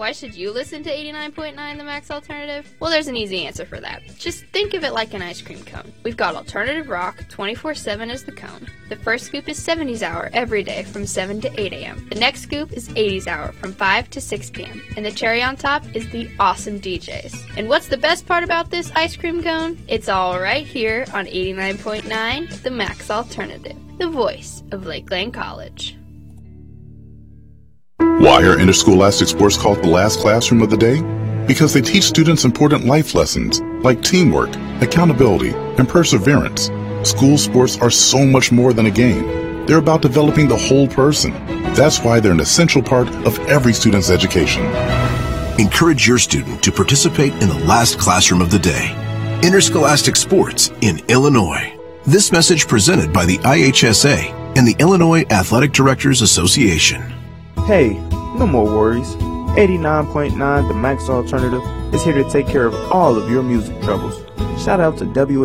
Why should you listen to 89.9 The Max Alternative? Well, there's an easy answer for that. Just think of it like an ice cream cone. We've got alternative rock 24/7 as the cone. The first scoop is 70s hour every day from 7 to 8 a.m. The next scoop is 80s hour from 5 to 6 p.m. And the cherry on top is the awesome DJs. And what's the best part about this ice cream cone? It's all right here on 89.9 The Max Alternative, the voice of Lakeland College. Why are interscholastic sports called the last classroom of the day? Because they teach students important life lessons like teamwork, accountability, and perseverance. School sports are so much more than a game. They're about developing the whole person. That's why they're an essential part of every student's education. Encourage your student to participate in the last classroom of the day. Interscholastic sports in Illinois. This message presented by the IHSA and the Illinois Athletic Directors Association. Hey, no more worries. 89.9 The Max Alternative is here to take care of all of your music troubles. Shout out to